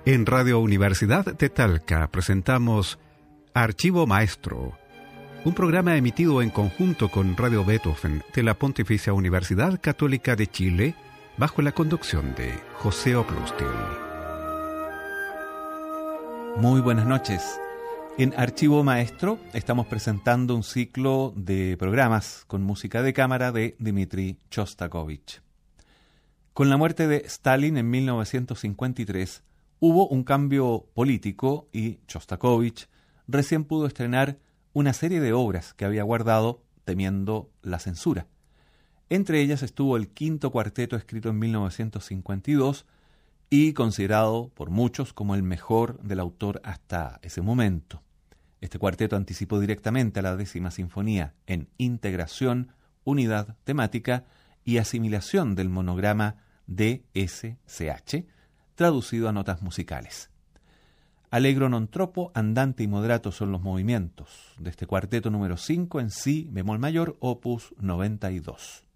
En Radio Universidad de Talca presentamos Archivo Maestro, un programa emitido en conjunto con Radio Beethoven de la Pontificia Universidad Católica de Chile, bajo la conducción de José Oclustil. Muy buenas noches. En Archivo Maestro estamos presentando un ciclo de programas con música de cámara de Dmitri Shostakovich. Con la muerte de Stalin en 1953, hubo un cambio político y Shostakovich recién pudo estrenar una serie de obras que había guardado temiendo la censura. Entre ellas estuvo el quinto cuarteto escrito en 1952 y considerado por muchos como el mejor del autor hasta ese momento. Este cuarteto anticipó directamente a la 10ª sinfonía en integración, unidad temática y asimilación del monograma DSCH, traducido a notas musicales. Allegro non troppo, andante y moderato son los movimientos de este cuarteto número 5 en si bemol mayor, opus 92.